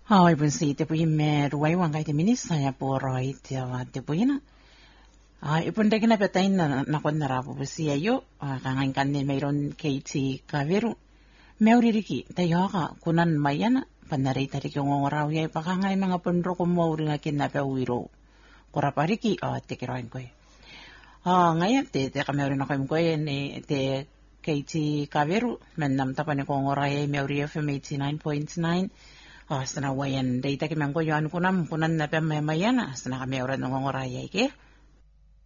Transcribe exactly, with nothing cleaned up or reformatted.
Aivan siitä puhumme ruoan kai minissa ja puoroit ja vaatte puhina. Ipun tekina petain na nakon rapu busia yo kangan kanne mayroon keiti kaveru. Meuririki tayoka kunan mayana panarita riki ngongorau ya ipakangay mga punro kumauri nga kinapawiro. Kurapariki o tekiroin ko. Ngayon te te kameurin ako ko ni te keiti kaveru menam tapan ko ngoray meuri F M eighty-nine point nine. Astana wayan data ki mangko yan kunam kunan na pa mayana astana kami oran ng ngoraya ke